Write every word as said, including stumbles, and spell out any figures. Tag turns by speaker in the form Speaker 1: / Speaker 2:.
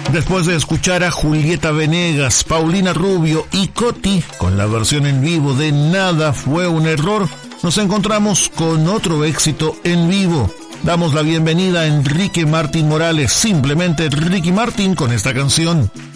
Speaker 1: Después de escuchar a Julieta Venegas, Paulina Rubio y Coti con la versión en vivo de Nada fue un error, nos encontramos con otro éxito en vivo. Damos la bienvenida a Enrique Martín Morales, simplemente Ricky Martin, con esta canción